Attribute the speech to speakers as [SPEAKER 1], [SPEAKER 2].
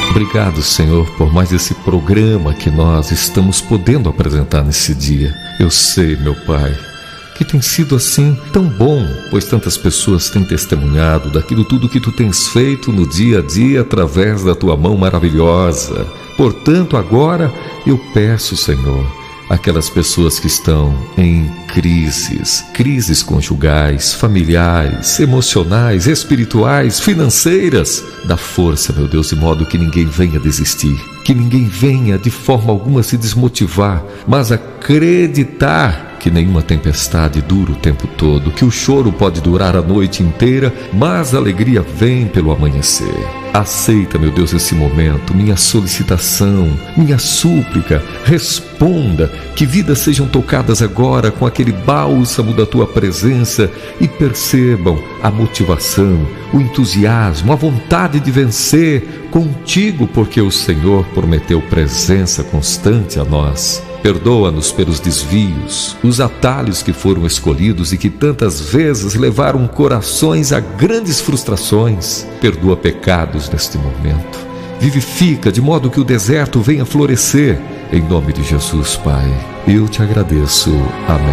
[SPEAKER 1] Obrigado, Senhor, por mais esse programa que nós estamos podendo apresentar nesse dia. Eu sei, meu Pai, que tem sido assim tão bom, pois tantas pessoas têm testemunhado daquilo tudo que Tu tens feito no dia a dia através da Tua mão maravilhosa. Portanto, agora eu peço, Senhor, aquelas pessoas que estão em crises conjugais, familiares, emocionais, espirituais, financeiras, dá força, meu Deus, de modo que ninguém venha desistir, que ninguém venha de forma alguma se desmotivar, mas acreditar que nenhuma tempestade dura o tempo todo, que o choro pode durar a noite inteira, mas a alegria vem pelo amanhecer. Aceita, meu Deus, esse momento, minha solicitação, minha súplica, responda, que vidas sejam tocadas agora com aquele bálsamo da Tua presença e percebam a motivação, o entusiasmo, a vontade de vencer contigo, porque o Senhor prometeu presença constante a nós. Perdoa-nos pelos desvios, os atalhos que foram escolhidos e que tantas vezes levaram corações a grandes frustrações. Perdoa pecados neste momento. Vivifica de modo que o deserto venha florescer. Em nome de Jesus, Pai, eu te agradeço. Amém.